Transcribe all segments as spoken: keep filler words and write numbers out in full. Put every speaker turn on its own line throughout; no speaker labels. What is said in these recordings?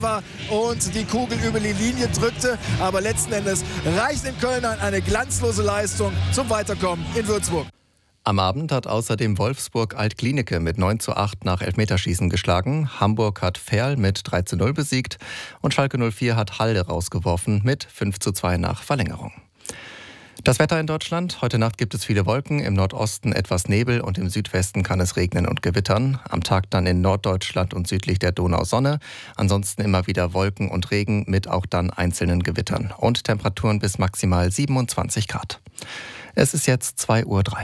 war und die Kugel über die Linie drückte. Aber letzten Endes reicht den Kölnern eine glanzlose Leistung zum Weiterkommen in Würzburg.
Am Abend hat außerdem Wolfsburg Alt-Klinike mit neun zu acht nach Elfmeterschießen geschlagen. Hamburg hat Verl mit drei zu null besiegt und Schalke null vier hat Halde rausgeworfen mit fünf zu zwei nach Verlängerung. Das Wetter in Deutschland. Heute Nacht gibt es viele Wolken, im Nordosten etwas Nebel und im Südwesten kann es regnen und gewittern. Am Tag dann in Norddeutschland und südlich der Donau Sonne. Ansonsten immer wieder Wolken und Regen mit auch dann einzelnen Gewittern. Und Temperaturen bis maximal siebenundzwanzig Grad. Es ist jetzt zwei Uhr drei.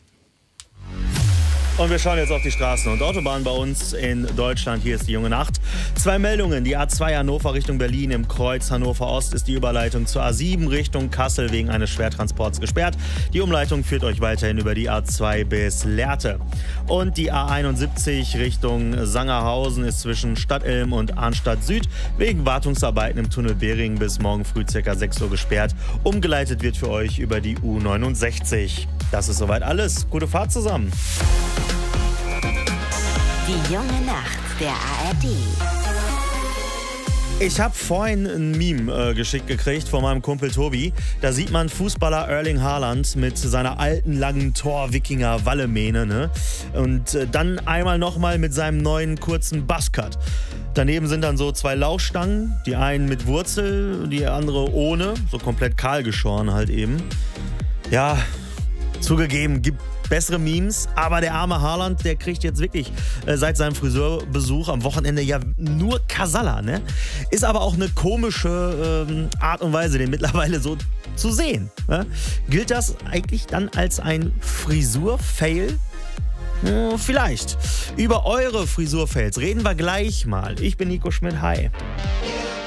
Und wir schauen jetzt auf die Straßen und Autobahnen bei uns in Deutschland. Hier ist die junge Nacht. Zwei Meldungen. Die A zwei Hannover Richtung Berlin im Kreuz Hannover Ost ist die Überleitung zur A sieben Richtung Kassel wegen eines Schwertransports gesperrt. Die Umleitung führt euch weiterhin über die A zwei bis Lehrte. Und die A einundsiebzig Richtung Sangerhausen ist zwischen Stadtilm und Arnstadt Süd wegen Wartungsarbeiten im Tunnel Behring bis morgen früh ca. sechs Uhr gesperrt. Umgeleitet wird für euch über die U neunundsechzig. Das ist soweit alles. Gute Fahrt zusammen.
Die junge Nacht der A R D.
Ich habe vorhin ein Meme äh, geschickt gekriegt von meinem Kumpel Tobi. Da sieht man Fußballer Erling Haaland mit seiner alten, langen Tor-Wikinger-Wallemähne, ne? Und äh, dann einmal nochmal mit seinem neuen, kurzen Buzzcut. Daneben sind dann so zwei Lauchstangen, die einen mit Wurzel, die andere ohne, so komplett kahl geschoren halt eben. Ja, zugegeben, gibt bessere Memes, aber der arme Haaland, der kriegt jetzt wirklich äh, seit seinem Friseurbesuch am Wochenende ja nur Kasala, ne? Ist aber auch eine komische ähm, Art und Weise, den mittlerweile so zu sehen. Ne? Gilt das eigentlich dann als ein Frisur-Fail? Hm, vielleicht. Über eure Frisur-Fails reden wir gleich mal. Ich bin Nico Schmidt, hi.